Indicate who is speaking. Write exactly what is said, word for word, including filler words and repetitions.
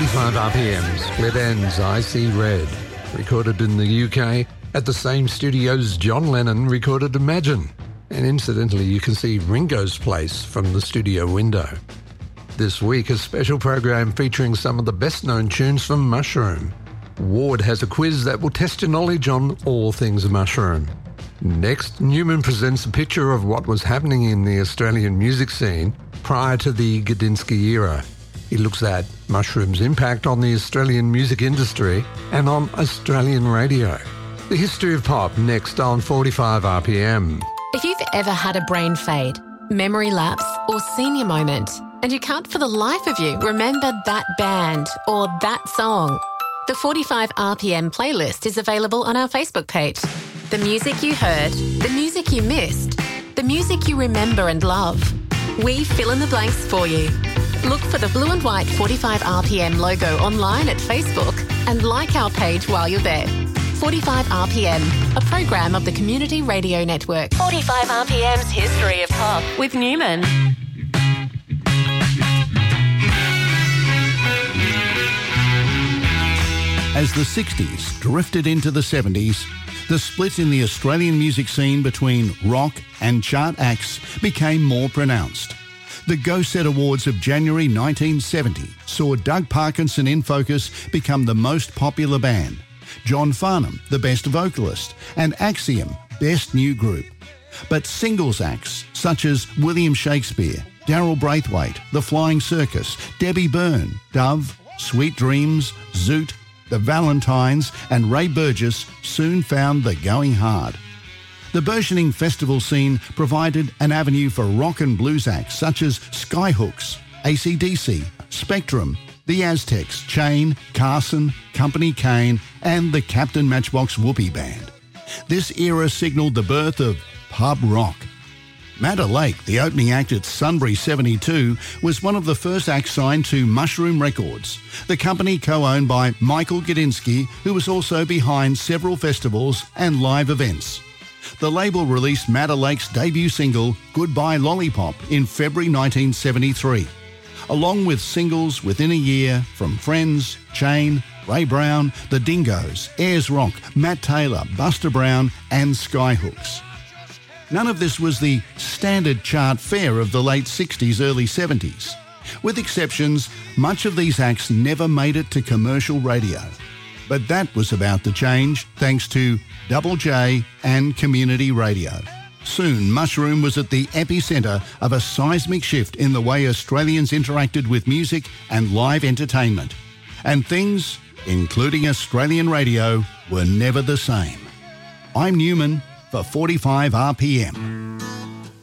Speaker 1: forty-five R P M, Split Ends, I See Red. Recorded in the U K at the same studios John Lennon recorded Imagine. And incidentally, you can see Ringo's place from the studio window. This week, a special program featuring some of the best-known tunes from Mushroom. Ward has a quiz that will test your knowledge on all things Mushroom. Next, Newman presents a picture of what was happening in the Australian music scene prior to the Gudinski era. He looks at Mushroom's impact on the Australian music industry and on Australian radio. The history of pop next on forty-five R P M.
Speaker 2: If you've ever had a brain fade, memory lapse or senior moment, and you can't for the life of you remember that band or that song, the forty-five R P M playlist is available on our Facebook page. The music you heard, the music you missed, the music you remember and love. We fill in the blanks for you. Look for the blue and white forty-five R P M logo online at Facebook and like our page while you're there. forty-five R P M, a program of the Community Radio Network. forty-five R P M's History of Pop with Newman.
Speaker 3: As the sixties drifted into the seventies, the split in the Australian music scene between rock and chart acts became more pronounced. The Go Set Awards of January nineteen seventy saw Doug Parkinson in focus become the most popular band, John Farnham the best vocalist, and Axiom best new group. But singles acts such as William Shakespeare, Daryl Braithwaite, The Flying Circus, Debbie Byrne, Dove, Sweet Dreams, Zoot, The Valentines and Ray Burgess soon found the going hard. The burgeoning festival scene provided an avenue for rock and blues acts such as Skyhooks, A C D C, Spectrum, The Aztecs, Chain, Carson, Company Kane and the Captain Matchbox Whoopee Band. This era signalled the birth of pub rock. Madder Lake, the opening act at Sunbury seventy-two, was one of the first acts signed to Mushroom Records, the company co-owned by Michael Gudinski, who was also behind several festivals and live events. The label released Madder Lake's debut single, Goodbye Lollipop, in February nineteen seventy-three, along with singles within a year from Friends, Chain, Ray Brown, The Dingoes, Ayers Rock, Matt Taylor, Buster Brown and Skyhooks. None of this was the standard chart fare of the late sixties, early seventies. With exceptions, much of these acts never made it to commercial radio. But that was about to change thanks to Double J and community radio. Soon, Mushroom was at the epicentre of a seismic shift in the way Australians interacted with music and live entertainment. And things, including Australian radio, were never the same. I'm Newman for forty-five R P M.